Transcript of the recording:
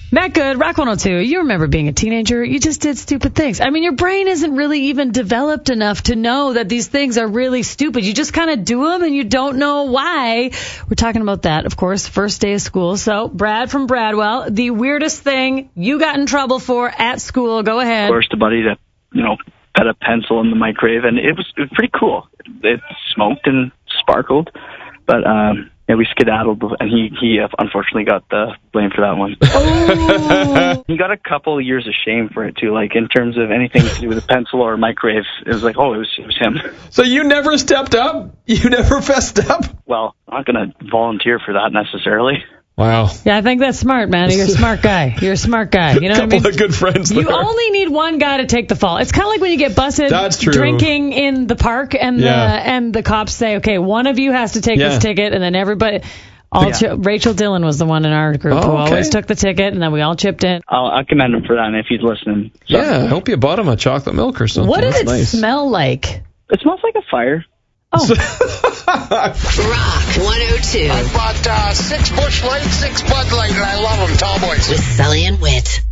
Matt Good, Rock 102. You remember being a teenager. You just did stupid things. I mean, your brain isn't really even developed enough to know that these things are really stupid. You just kind of do them and you don't know why. We're talking about that, of course, first day of school. So, Brad from Bradwell, the weirdest thing you got in trouble for at school. Go ahead. Forced a buddy to, put a pencil in the microwave, and it was pretty cool. It smoked and sparkled, but we skedaddled, and he unfortunately got the blame for that one. Oh. He got a couple of years of shame for it, too, like in terms of anything to do with a pencil or a microwave. It was like, it was him. So you never stepped up? You never fessed up? Well, I'm not going to volunteer for that necessarily. Wow. Yeah, I think that's smart, man. You're a smart guy. You're a smart guy. You know what I mean? Couple of good friends there. You only need one guy to take the fall. It's kind of like when you get busted That's true. drinking in the park, and the cops say, okay, one of you has to take this ticket, and then everybody... Rachel Dillon was the one in our group who always took the ticket, and then we all chipped in. I'll commend him for that, and if he's listening. So. Yeah, I hope you bought him a chocolate milk or something. What did That's it nice. smell like? It smells like a fire. Oh. Rock 102. I bought 6 Busch Light, 6 Bud Light, and I love them, tall boys. With Sully and Whit.